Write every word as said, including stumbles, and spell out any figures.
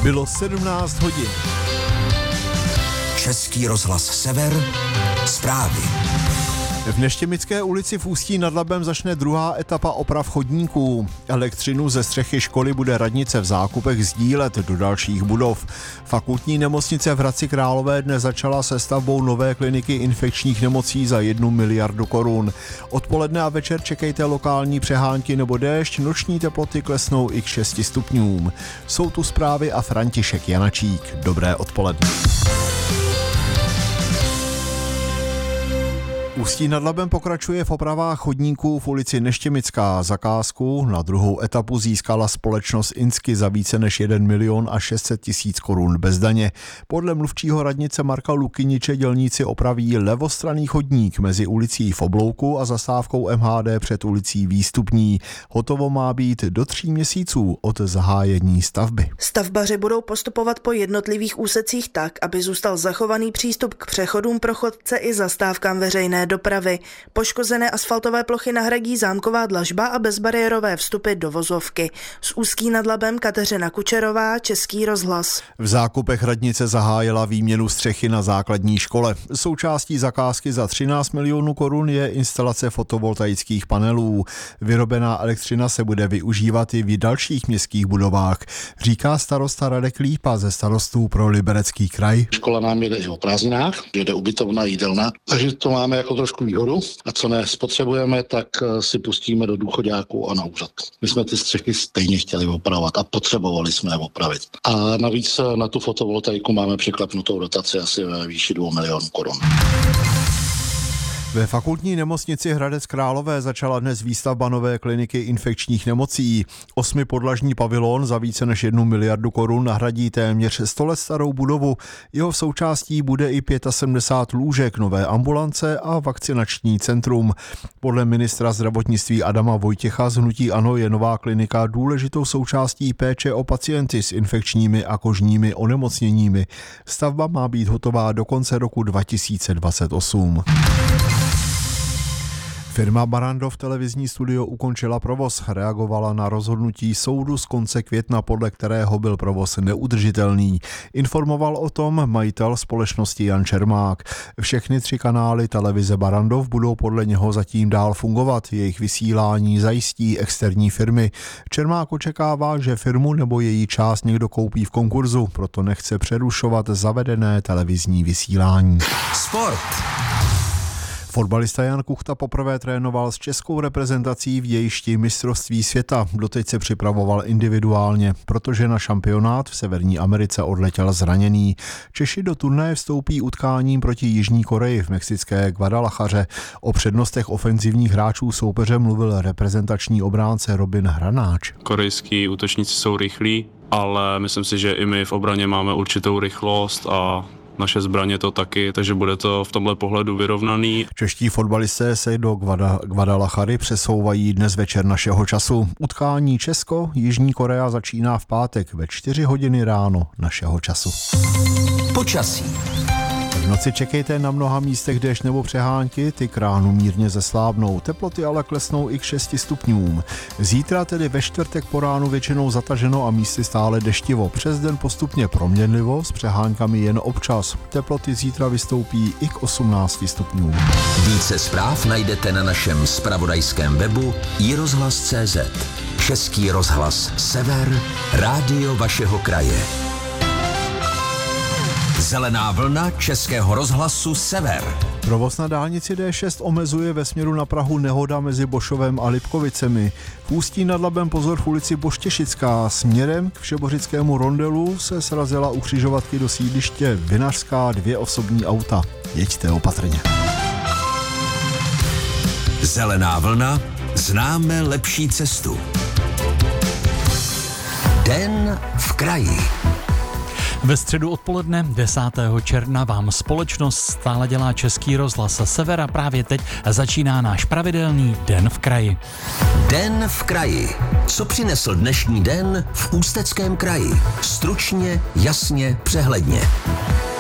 Bylo sedmnáct hodin. Český rozhlas Sever, zprávy. V Neštěmické ulici v Ústí nad Labem začne druhá etapa oprav chodníků. Elektřinu ze střechy školy bude radnice v Zákupech sdílet do dalších budov. Fakultní nemocnice v Hradci Králové dnes začala se stavbou nové kliniky infekčních nemocí za jednu miliardu korun. Odpoledne a večer čekejte lokální přehánky nebo déšť, noční teploty klesnou i k šesti stupňům. Jsou tu zprávy a František Janačík. Dobré odpoledne. Ústí nad Labem pokračuje v opravách chodníků v ulici Neštěmická. Zakázku na druhou etapu získala společnost Insky za více než jeden milion a šest set tisíc korun bez daně. Podle mluvčího radnice Marka Lukyniče dělníci opraví levostranný chodník mezi ulicí v Oblouku a zastávkou M H D před ulicí Výstupní. Hotovo má být do tří měsíců od zahájení stavby. Stavbaři budou postupovat po jednotlivých úsecích tak, aby zůstal zachovaný přístup k přechodům pro chodce i zastávkám veřejné dopravy. Poškozené asfaltové plochy nahradí zámková dlažba a bezbariérové vstupy do vozovky. Z Ústí nad Labem Kateřina Kučerová, Český rozhlas. V Zákupech radnice zahájila výměnu střechy na základní škole. Součástí zakázky za třináct milionů korun je instalace fotovoltaických panelů. Vyrobená elektřina se bude využívat i v dalších městských budovách, říká starosta Radek Lípa ze Starostů pro Liberecký kraj. Škola nám jede i o prázdninách, jede ubytovna, jídelna, takže to máme jako trošku výhodu a co nespotřebujeme, tak si pustíme do důchoďáků a na úřad. My jsme ty střechy stejně chtěli opravovat a potřebovali jsme je opravit. A navíc na tu fotovoltaiku máme překlepnutou dotaci asi ve výši dvou milionů korun. Ve fakultní nemocnici Hradec Králové začala dnes výstavba nové kliniky infekčních nemocí. Osmipodlažní pavilon za více než jednu miliardu korun nahradí téměř sto let starou budovu. Jeho součástí bude i sedmdesát pět lůžek, nové ambulance a vakcinační centrum. Podle ministra zdravotnictví Adama Vojtěcha z hnutí ANO je nová klinika důležitou součástí péče o pacienty s infekčními a kožními onemocněními. Stavba má být hotová do konce roku dva tisíce dvacet osm. Firma Barrandov televizní studio ukončila provoz, reagovala na rozhodnutí soudu z konce května, podle kterého byl provoz neudržitelný. Informoval o tom majitel společnosti Jan Čermák. Všechny tři kanály televize Barrandov budou podle něho zatím dál fungovat. Jejich vysílání zajistí externí firmy. Čermák očekává, že firmu nebo její část někdo koupí v konkurzu, proto nechce přerušovat zavedené televizní vysílání. Sport. Fotbalista Jan Kuchta poprvé trénoval s českou reprezentací v jejíšti mistrovství světa. Doteď se připravoval individuálně, protože na šampionát v Severní Americe odletěl zraněný. Češi do turnaje vstoupí utkáním proti Jižní Koreji v mexické Guadalajaře. O přednostech ofenzivních hráčů soupeře mluvil reprezentační obránce Robin Hranáč. Korejský útočníci jsou rychlí, ale myslím si, že i my v obraně máme určitou rychlost a naše zbraně to taky, takže bude to v tomhle pohledu vyrovnaný. Čeští fotbalisté se do Guadalajary přesouvají dnes večer našeho času. Utkání Česko-Jižní Korea začíná v pátek ve čtyři hodiny ráno našeho času. Počasí. V noci čekejte na mnoha místech déšť nebo přehánky, ty k ránu mírně zeslábnou, teploty ale klesnou i k šesti stupňům. Zítra tedy ve čtvrtek po ránu většinou zataženo a místy stále deštivo, přes den postupně proměnlivo, s přehánkami jen občas. Teploty zítra vystoupí i k osmnácti stupňům. Více zpráv najdete na našem zpravodajském webu i rozhlas tečka cé zet. Český rozhlas Sever, rádio vašeho kraje. Zelená vlna Českého rozhlasu Sever. Provoz na dálnici D šest omezuje ve směru na Prahu nehoda mezi Bošovem a Lipkovicemi. V Ústí nad Labem pozor v ulici Boštěšická. Směrem k Všebořickému rondelu se srazila u křižovatky do sídliště Vinařská dvě osobní auta. Jeďte opatrně. Zelená vlna, známe lepší cestu. Den v kraji. Ve středu odpoledne desátého června vám společnost stále dělá Český rozhlas Sever a právě teď začíná náš pravidelný Den v kraji. Den v kraji. Co přinesl dnešní den v Ústeckém kraji? Stručně, jasně, přehledně.